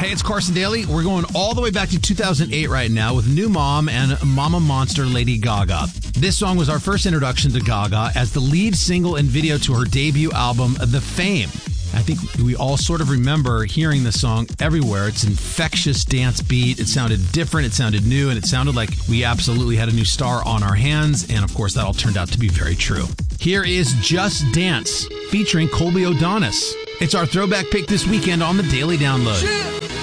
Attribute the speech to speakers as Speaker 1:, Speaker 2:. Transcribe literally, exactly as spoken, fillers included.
Speaker 1: Hey, it's Carson Daly. We're going all the way back to two thousand eight right now with New Mom and Mama Monster Lady Gaga. This song was our first introduction to Gaga as the lead single and video to her debut album, The Fame. I think we all sort of remember hearing the song everywhere. It's an infectious dance beat. It sounded different. It sounded new. And it sounded like we absolutely had a new star on our hands. And of course, that all turned out to be very true. Here is Just Dance featuring Colby O'Donis. It's our throwback pick this weekend on the Daily Download.